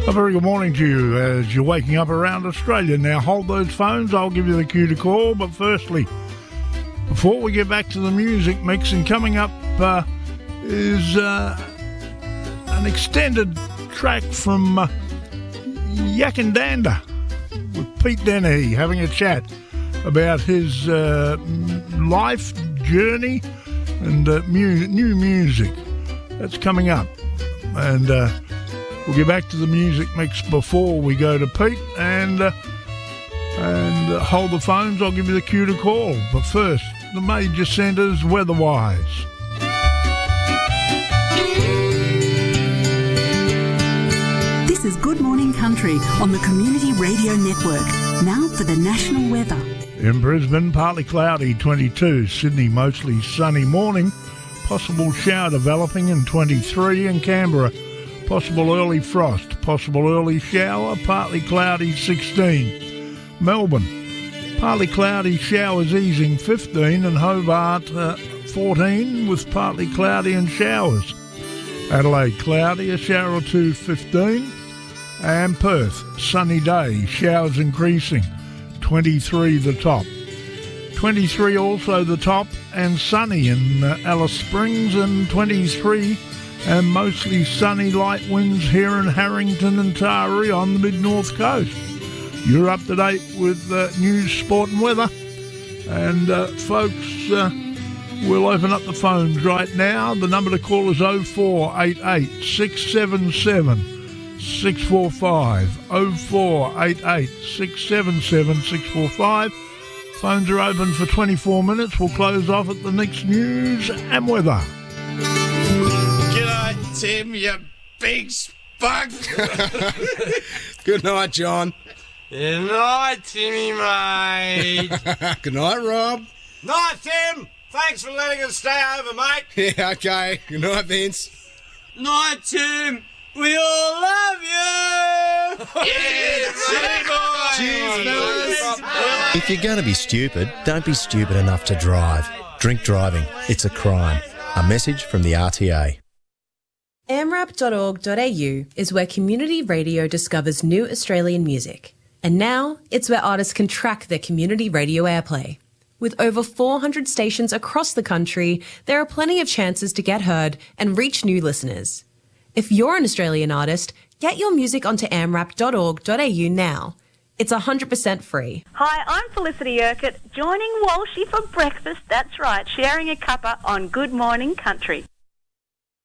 A very good morning to you as you're waking up around Australia. Now hold those phones, I'll give you the cue to call. But firstly, before we get back to the music mix, and coming up is an extended track from Yakandanda with Pete Dennehy having a chat about his life journey and new music. That's coming up. And we'll get back to the music mix before we go to Pete, and hold the phones. I'll give you the cue to call. But first, the major centres weather-wise. This is Good Morning Country on the Community Radio Network. Now for the national weather. In Brisbane, partly cloudy, 22. Sydney, mostly sunny morning. Possible shower developing in 23. In Canberra, possible early frost, possible early shower, partly cloudy, 16. Melbourne, partly cloudy, showers easing, 15. And Hobart, 14, with partly cloudy and showers. Adelaide, cloudy, a shower or two, 15. And Perth, sunny day, showers increasing, 23 the top. 23 also the top, and sunny in Alice Springs, and 23 and mostly sunny, light winds here in Harrington and Taree on the mid-north coast. You're up to date with news, sport and weather. And folks, we'll open up the phones right now. The number to call is 0488 677 645. 0488 677 645. Phones are open for 24 minutes. We'll close off at the next news and weather. G'day, Tim, you big spug. Good night, John. Good night, Timmy, mate. Good night, Rob. Night, Tim. Thanks for letting us stay over, mate. Yeah, okay. Good night, Vince. Night, Tim. We all love you. Yeah, Timmy boy. Cheers, fellas. If you're going to be stupid, don't be stupid enough to drive. Drink driving. It's a crime. A message from the RTA. amrap.org.au is where community radio discovers new Australian music. And now it's where artists can track their community radio airplay. With over 400 stations across the country, there are plenty of chances to get heard and reach new listeners. If you're an Australian artist, get your music onto amrap.org.au now. It's 100% free. Hi, I'm Felicity Urquhart, joining Walshy for breakfast. That's right, sharing a cuppa on Good Morning Country.